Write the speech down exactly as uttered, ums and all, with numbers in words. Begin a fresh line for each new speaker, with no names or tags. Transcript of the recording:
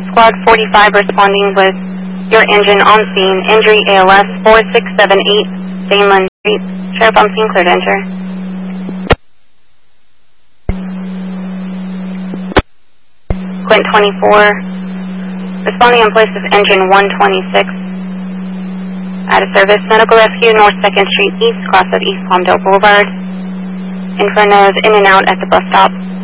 Squad forty-five responding with your engine on scene. Injury A L S four six seven eight, Daneland Street. Sheriff on scene, clear to enter. Quint twenty-four, responding in place of engine one twenty-six. Out of service, medical rescue, North second Street East, cross of East Palmdale Boulevard. In front of In-N-Out at the bus stop.